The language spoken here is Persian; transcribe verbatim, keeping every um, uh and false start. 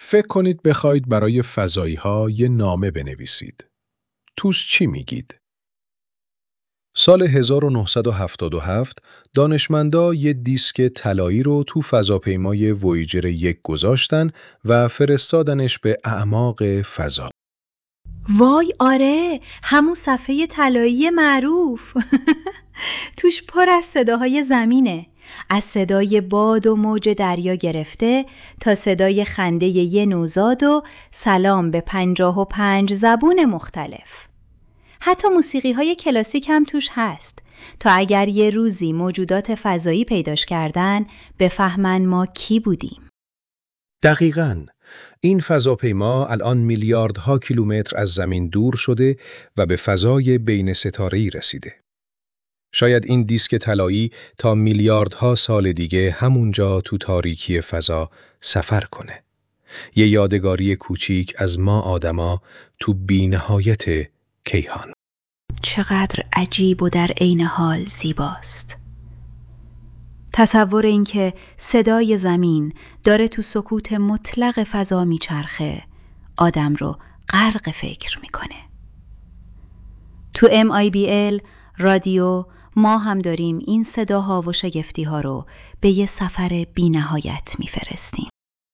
فکر کنید بخواید برای فضایی‌ها یه نامه بنویسید. توش چی میگید؟ سال هزار و نهصد و هفتاد و هفت دانشمندا یه دیسک طلایی رو تو فضاپیمای وویجر یک گذاشتن و فرستادنش به اعماق فضا. وای آره، همون صفحه طلایی معروف. توش پر از صداهای زمینه، از صدای باد و موج دریا گرفته تا صدای خنده یه نوزاد و سلام به پنجاه و پنج زبون مختلف. حتی موسیقی های کلاسیک هم توش هست تا اگر یه روزی موجودات فضایی پیداش کردن بفهمن ما کی بودیم. دقیقاً. این فضاپیما الان میلیاردها کیلومتر از زمین دور شده و به فضای بین ستاره‌ای رسیده. شاید این دیسک طلایی تا میلیاردها سال دیگه همونجا تو تاریکی فضا سفر کنه. یه یادگاری کوچیک از ما آدما تو بی‌نهایت کیهان. چقدر عجیب و در عین حال زیباست. تصور این که صدای زمین داره تو سکوت مطلق فضا میچرخه آدم رو غرق فکر میکنه. تو ام آی بی ال رادیو ما هم داریم این صداها و شگفتیها رو به یه سفر بی نهایت میفرستیم.